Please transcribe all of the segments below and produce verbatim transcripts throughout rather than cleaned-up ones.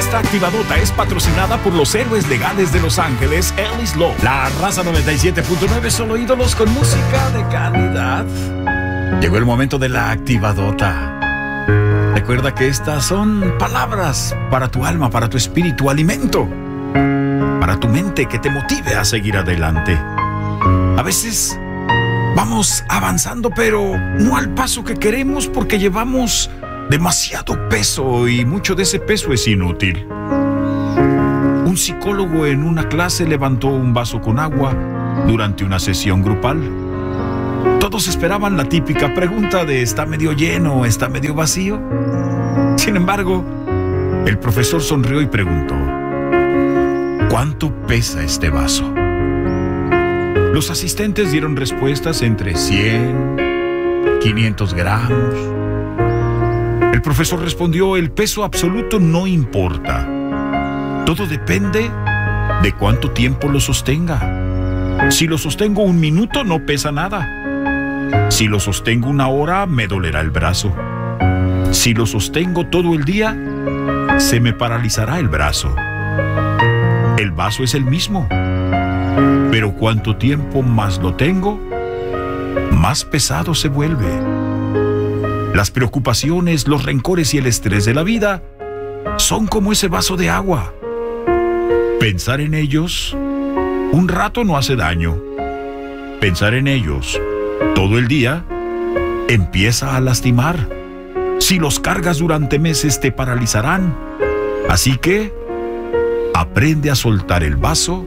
Esta activadota es patrocinada por los héroes legales de Los Ángeles, Ellis Law. La raza noventa y siete punto nueve, solo ídolos con música de calidad. Llegó el momento de la activadota. Recuerda que estas son palabras para tu alma, para tu espíritu, alimento para tu mente que te motive a seguir adelante. A veces vamos avanzando, pero no al paso que queremos porque llevamos demasiado peso y mucho de ese peso es inútil. Un psicólogo en una clase levantó un vaso con agua durante una sesión grupal. Todos esperaban la típica pregunta de ¿está medio lleno o está medio vacío? Sin embargo, el profesor sonrió y preguntó: ¿cuánto pesa este vaso? Los asistentes dieron respuestas entre cien, quinientos gramos. El profesor respondió: el peso absoluto no importa. Todo depende de cuánto tiempo lo sostenga. Si lo sostengo un minuto, no pesa nada. Si lo sostengo una hora, me dolerá el brazo. Si lo sostengo todo el día, se me paralizará el brazo. El vaso es el mismo, pero cuanto tiempo más lo tengo, más pesado se vuelve. Las preocupaciones, los rencores y el estrés de la vida son como ese vaso de agua. Pensar en ellos un rato no hace daño. Pensar en ellos todo el día empieza a lastimar. Si los cargas durante meses te paralizarán. Así que aprende a soltar el vaso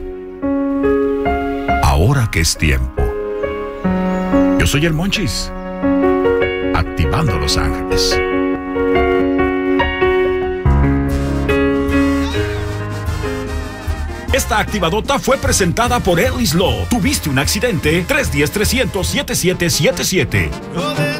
ahora que es tiempo. Yo soy el Monchis, activando Los Ángeles. Esta activadota fue presentada por Ellis Law. ¿Tuviste un accidente? tres uno cero, trescientos, setenta y siete setenta y siete.